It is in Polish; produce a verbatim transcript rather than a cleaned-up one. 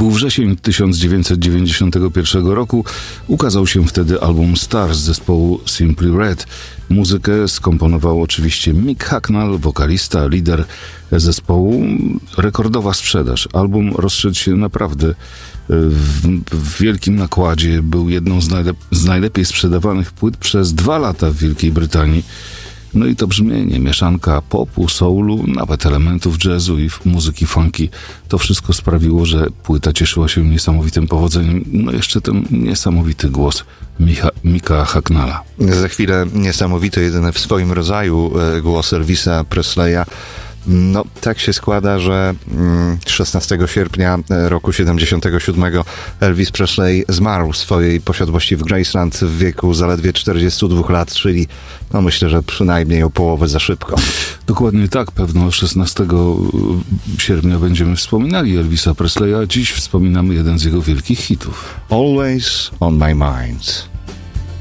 Był wrzesień tysiąc dziewięćset dziewięćdziesiątego pierwszego roku. Ukazał się wtedy album Stars zespołu Simply Red. Muzykę skomponował oczywiście Mick Hucknall, wokalista, lider zespołu. Rekordowa sprzedaż. Album rozszedł się naprawdę w, w wielkim nakładzie. Był jedną z, najlep- z najlepiej sprzedawanych płyt przez dwa lata w Wielkiej Brytanii. No i to brzmienie, mieszanka popu, soulu, nawet elementów jazzu i muzyki funky, to wszystko sprawiło, że płyta cieszyła się niesamowitym powodzeniem. No jeszcze ten niesamowity głos Micha, Micka Hucknalla. Za chwilę niesamowity, jedyny w swoim rodzaju głos Elvisa Presleya. No, tak się składa, że szesnastego sierpnia roku siedemdziesiątego siódmego Elvis Presley zmarł w swojej posiadłości w Graceland w wieku zaledwie czterdziestu dwóch lat, czyli no myślę, że przynajmniej o połowę za szybko. Dokładnie tak, pewno szesnastego sierpnia będziemy wspominali Elvisa Presleya, a dziś wspominamy jeden z jego wielkich hitów. Always on my mind.